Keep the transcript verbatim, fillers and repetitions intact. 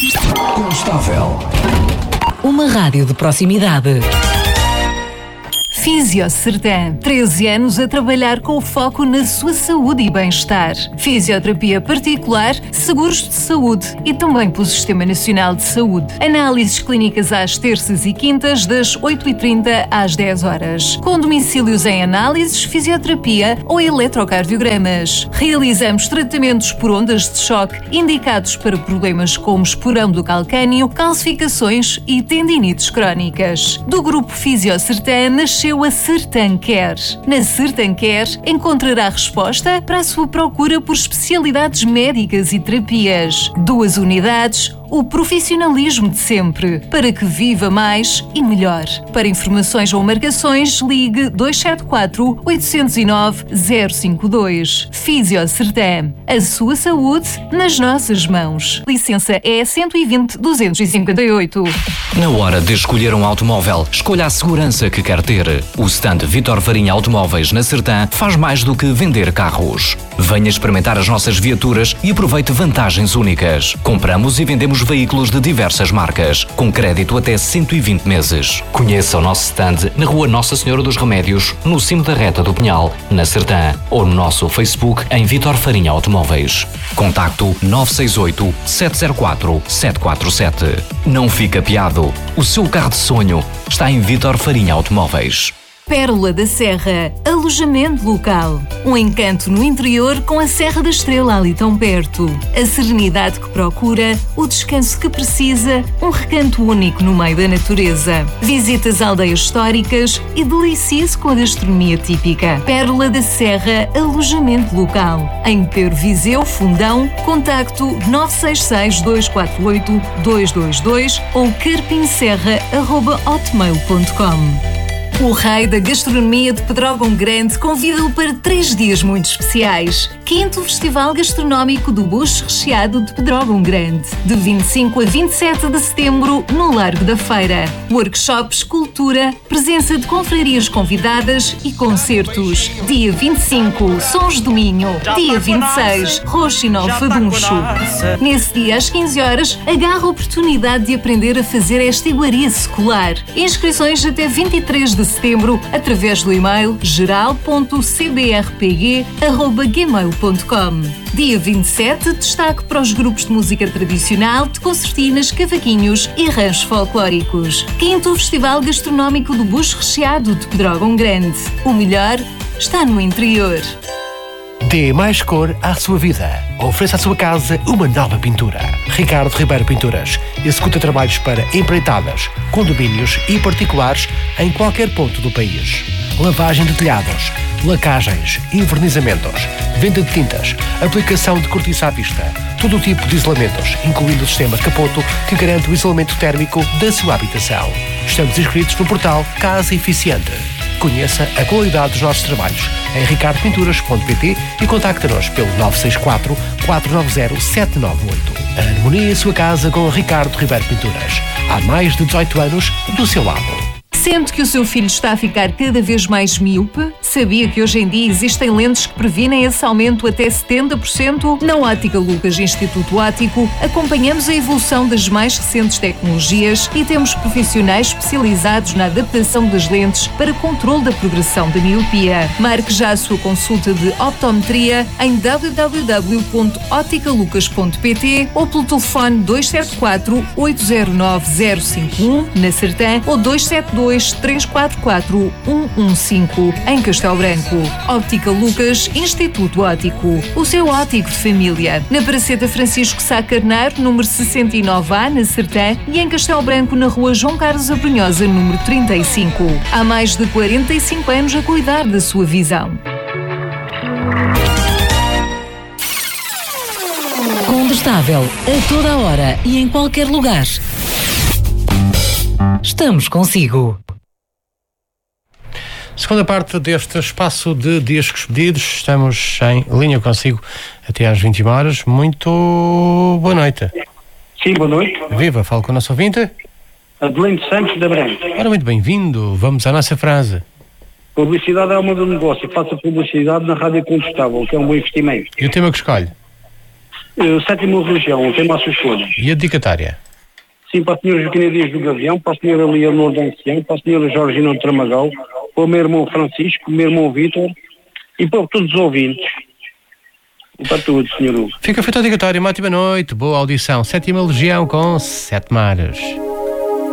Constável. Uma rádio de proximidade. Físio Sertã, treze anos a trabalhar com foco na sua saúde e bem-estar. Fisioterapia particular, seguros de saúde e também pelo Sistema Nacional de Saúde. Análises clínicas às terças e quintas, das oito e trinta às dez horas. Com domicílios em análises, fisioterapia ou eletrocardiogramas. Realizamos tratamentos por ondas de choque indicados para problemas como esporão do calcânio, calcificações e tendinites crónicas. Do grupo Físio Sertã nasceu a Sertã Care. Na Sertã Care encontrará resposta para a sua procura por especialidades médicas e terapias. Duas unidades, o profissionalismo de sempre, para que viva mais e melhor. Para informações ou marcações, ligue dois sete quatro, oito zero nove, zero cinco dois. Físio Sertã. A sua saúde nas nossas mãos. Licença E cento e vinte, duzentos e cinquenta e oito. Na hora de escolher um automóvel, escolha a segurança que quer ter. O stand Vítor Farinha Automóveis na Sertã faz mais do que vender carros. Venha experimentar as nossas viaturas e aproveite vantagens únicas. Compramos e vendemos veículos de diversas marcas, com crédito até cento e vinte meses. Conheça o nosso stand na Rua Nossa Senhora dos Remédios, no cimo da Reta do Pinhal, na Sertã, ou no nosso Facebook em Vítor Farinha Automóveis. Contacto nove seis oito, sete zero quatro, sete quatro sete. Não fique apiado. O seu carro de sonho está em Vítor Farinha Automóveis. Pérola da Serra, alojamento local. Um encanto no interior com a Serra da Estrela ali tão perto. A serenidade que procura, o descanso que precisa, um recanto único no meio da natureza. Visite as aldeias históricas e delicie-se com a gastronomia típica. Pérola da Serra, alojamento local. Em Pedro Viseu, Fundão, contacto nove seis seis, dois quatro oito, dois dois dois ou carpinserra arroba hotmail ponto com. O rei da gastronomia de Pedrógão Grande convida-o para três dias muito especiais. Quinto Festival Gastronómico do Bucho Recheado de Pedrógão Grande, de vinte e cinco a vinte e sete de setembro, no Largo da Feira. Workshops, cultura, presença de confrarias convidadas e concertos. Dia vinte e cinco, Sons do Minho. Dia vinte e seis, Roxinol Faduncho. Nesse dia, às quinze horas, agarra a oportunidade de aprender a fazer esta iguaria secular. Inscrições até vinte e três de setembro através do e-mail geral ponto c b r p g arroba gmail ponto com. Dia vinte e sete, destaque para os grupos de música tradicional, de concertinas, cavaquinhos e ranchos folclóricos. Quinto Festival Gastronómico do Bucho Recheado de Pedrógão Grande. O melhor está no interior. Dê mais cor à sua vida. Ofereça à sua casa uma nova pintura. Ricardo Ribeiro Pinturas executa trabalhos para empreitadas, condomínios e particulares em qualquer ponto do país. Lavagem de telhados, lacagens, envernizamentos, venda de tintas, aplicação de cortiça à vista, todo o tipo de isolamentos, incluindo o sistema Capoto, que garante o isolamento térmico da sua habitação. Estamos inscritos no portal Casa Eficiente. Conheça a qualidade dos nossos trabalhos em ricardo pinturas ponto p t e contacte-nos pelo nove seis quatro, quatro nove zero, sete nove oito. Harmonia em sua casa com Ricardo Ribeiro Pinturas. Há mais de dezoito anos do seu lado. Sente que o seu filho está a ficar cada vez mais míope? Sabia que hoje em dia existem lentes que previnem esse aumento até setenta por cento? Na Ótica Lucas Instituto Óptico, acompanhamos a evolução das mais recentes tecnologias e temos profissionais especializados na adaptação das lentes para controle da progressão da miopia. Marque já a sua consulta de optometria em w w w ponto ótica lucas ponto p t ou pelo telefone dois sete quatro, oito zero nove, zero cinco um na Sertã ou dois sete dois, três quatro quatro, um um cinco em Castelo Branco. Óptica Lucas Instituto Óptico. O seu óptico de família. Na Praceta Francisco Sá Carneiro, número sessenta e nove A, na Sertã, e em Castelo Branco, na Rua João Carlos Abrunhosa, número trinta e cinco. Há mais de quarenta e cinco anos a cuidar da sua visão. Condestável, a toda a hora e em qualquer lugar. Estamos consigo. Segunda parte deste espaço de discos pedidos. Estamos em linha consigo até às vinte e uma horas. Muito boa noite. Sim, boa noite. Viva, falo com o nosso ouvinte. Adelino Santos da Branca. Ora, muito bem-vindo. Vamos à nossa frase. Publicidade é uma do negócio. Faça publicidade na Rádio Condestável, que é um bom investimento. E o tema que escolhe? Uh, sétima religião, tem a sua escolha. E a dedicatória? Sim, para a senhora Joaquina Dias do Gavião, para a senhora Leonor de Ancião, para a senhora Georgina de Tramagal, para o meu irmão Francisco, para o meu irmão Vítor e para todos os ouvintes. E para todos, senhor Hugo. Fica feita a dedicatória. Uma ótima noite, boa audição. Sétima Legião com Sete Mares.